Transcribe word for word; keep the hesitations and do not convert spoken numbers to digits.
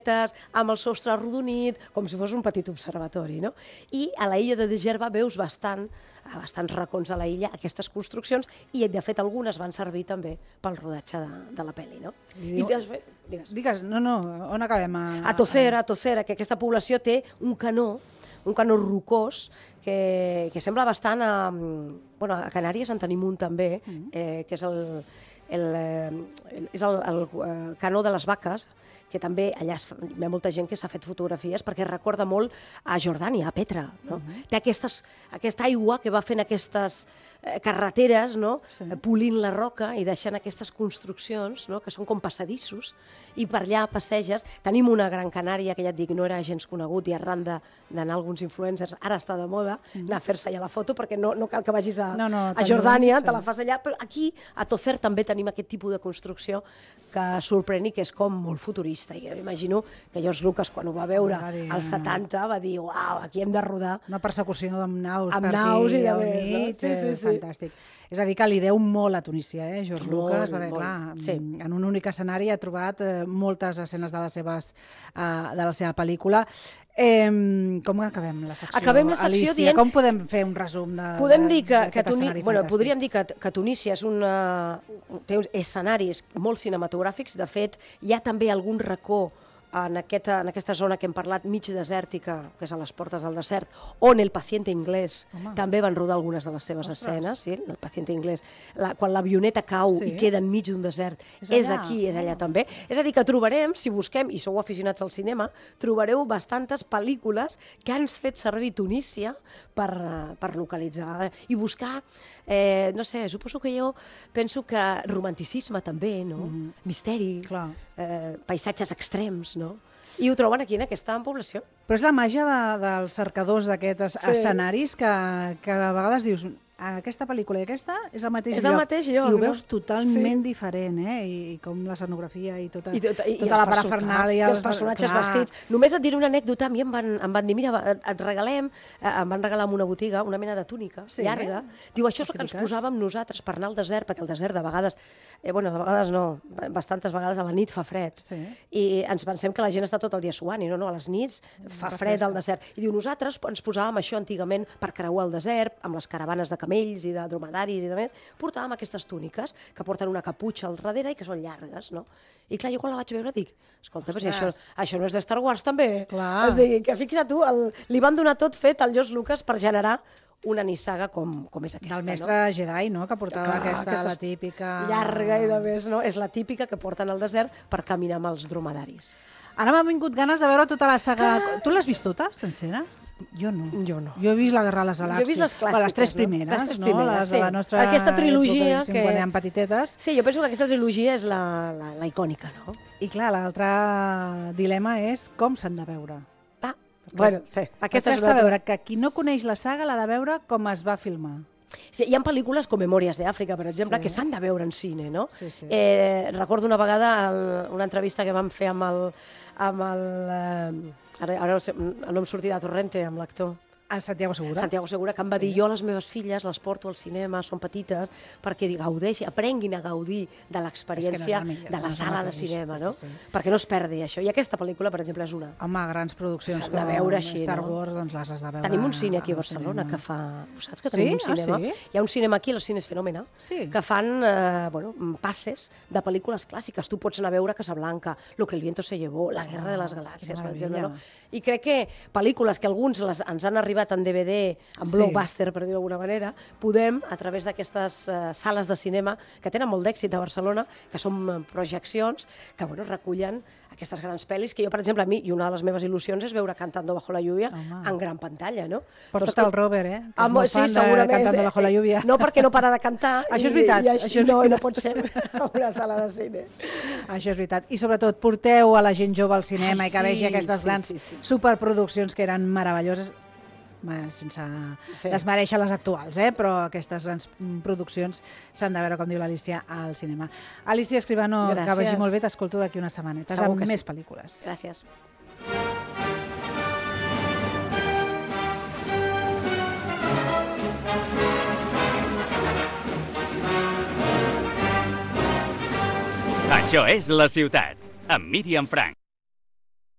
amb el sostre arrodonit, com si fos un petit observatori, no? I a la illa de Djerba veus bastant, a bastants racons a la illa, aquestes construccions, i de fet algunes van servir també pel rodatge de, de la pel·li, no? I, I després, digues. Digues, no, no, on acabem? A, a Tocera, a Tocera, que aquesta població té un canó, un canó rocós, que, que sembla bastant a... Bueno, a Canàries en tenim un també, mm. eh, que és el, el, el, és el, el, el canó de les vaques, que també allà es, hi ha molta gent que s'ha fet fotografies perquè recorda molt a Jordània, a Petra. No? Uh-huh. Té aquestes, aquesta aigua que va fent aquestes eh, carreteres, no? Sí. Polint la roca i deixant aquestes construccions, no? Que són com passadissos, i per allà passeges. Tenim una Gran Canària, que ja et dic, no era gens conegut, i arran d'anar alguns influencers, ara està de moda, uh-huh. anar a fer-se allà la foto, perquè no, no cal que vagis a, no, no, a Jordània, sí. Te la fas allà, però aquí, a Tocer, també tenim aquest tipus de construcció que sorprèn i que és com molt futurista. I jo imagino que George Lucas, quan ho va veure dir, als setanta, va dir, uau, aquí hem de rodar. Una persecució amb naus amb per naus aquí, i de més, no? Sí, sí, sí. Fantàstic. És a dir, que li deu molt a Tunísia, eh, George molt, Lucas, perquè, molt. clar, Sí. en un únic escenari ha trobat eh, moltes escenes de, les seves, uh, de la seva pel·lícula. Eh, com acabem la secció, acabem la secció Alicia? Dient... Com podem fer un resum de, podem dir que, de, que Tuni... bueno, podríem dir que, que Tunísia és una... té escenaris molt cinematogràfics. De fet, hi ha també algun racó en aquesta, en aquesta zona que hem parlat, mig desèrtica, que és a les portes del desert, on El paciente inglès Home. també van rodar algunes de les seves Ostres. escenes, sí? El paciente inglès, la, quan l'avioneta cau sí? i queda enmig d'un desert, és, és aquí, és allà oh. també. És a dir, que trobarem, si busquem, i sou aficionats al cinema, trobareu bastantes pel·lícules que han fet servir Tunísia per, per localitzar i buscar, eh, no sé, suposo que jo penso que romanticisme també, no? Mm. Misteri, eh, paisatges extrems, no? I ho troben aquí en aquesta població. Però és la màgia de, dels cercadors d'aquests sí. escenaris que, que a vegades dius aquesta pel·lícula i aquesta és el mateix és lloc. El mateix lloc, I ho no? veus totalment sí. diferent, eh? I, I com l'escenografia i tota, I tot, i, tota i la parafernàlia. I els personatges clar. vestits. Només et diré una anècdota, a mi em van, em van dir, mira, et regalem, em van regalar en una botiga una mena de túnica sí, llarga. Eh? Diu, això és el que ens posàvem nosaltres per anar al desert, perquè el desert de vegades, eh, bueno, de vegades no, bastantes vegades a la nit fa fred. Sí. I ens pensem que la gent està tot el dia suant, i no, no, a les nits fa fred al desert. I diu, nosaltres ens posàvem això antigament per creuar el desert, amb les caravanes de camells i de dromedaris i de més, portàvem aquestes túniques que porten una caputxa al darrere i que són llargues, no? I clar, jo quan la vaig veure dic, escolta, però si això, això no és de Star Wars també? Clar. És a dir, que fixa't tu, el, li van donar tot fet al George Lucas per generar una nissaga com, com és aquesta, del mestre no? Jedi, no?, que portava clar, aquesta, aquesta la típica... llarga i de més, no? És la típica que porten al desert per caminar amb els dromedaris. Ara m'ha vingut ganes de veure tota la saga... Clar. Tu l'has vist tota, sencera? Jo no. Jo no. Jo he vist La guerra a les galàxies. Jo he vist les clàssiques, les tres primeres, no? Les tres no? primeres, les sí. de la nostra aquesta trilogia època, que... quan érem petitetes. Sí, jo penso que aquesta trilogia és la, la, la icònica, no? I clar, l'altre dilema és com s'han de veure. Ah, perquè, bueno, sí. Aquesta és de veure que qui no coneix la saga l'ha de veure com es va filmar. Sí, hi ha pel·lícules com Memòries d'Àfrica, per exemple, sí. que s'han de veure en cine, no? Sí, sí. Eh, recordo una vegada el, una entrevista que vam fer amb el... Amb el eh, ara, ara no em sortirà Torrente, amb l'actor. El Santiago Segura. Santiago Segura, que em va sí. dir, jo a les meves filles les porto al cinema, són petites, perquè gaudeixin, aprenguin a gaudir de l'experiència no de la no sala de cinema, no? Sí, sí. Perquè no es perdi això. I aquesta pel·lícula, per exemple, és una. Home, grans produccions com de veure així, Star no? Wars, doncs les has de veure. Tenim un cine aquí a Barcelona que fa... Ho saps que tenim sí? un cinema? Ah, sí? Hi ha un cinema aquí, el Cines Fenòmena, sí. que fan eh, bueno, passes de pel·lícules clàssiques. Tu pots anar a veure Casablanca, Lo que el viento se llevó, La guerra oh, de les galàxies, per exemple. No? I crec que pel·lícules que alguns les, ens han arribat en D V D, en blockbuster, sí. per dir-ho d'alguna manera, podem, a través d'aquestes uh, sales de cinema que tenen molt d'èxit a Barcelona, que són uh, projeccions, que bueno, recullen aquestes grans pel·lis, que jo, per exemple, a mi, i una de les meves il·lusions és veure Cantando bajo la lluvia Home. en gran pantalla, no? Porta't doncs, el Robert, eh? Que amb, és sí, molt fan de Cantando bajo la lluvia. No, perquè no para de cantar. Això és veritat. I, i així, això no, no pot ser a una sala de cine. Això és veritat. I sobretot, porteu a la gent jove al cinema Ai, i que sí, vegi aquestes sí, grans sí, sí. superproduccions que eren meravelloses, sense sí. desmereixer les actuals, eh? però aquestes grans produccions s'han de veure, com diu l'Alicia, al cinema. Alicia Escribano, Gràcies. que vagi molt bé, t'escolto d'aquí unes setmanetes Segur amb més sí. pel·lícules. Gràcies. Això és La Ciutat, amb Míriam Frank.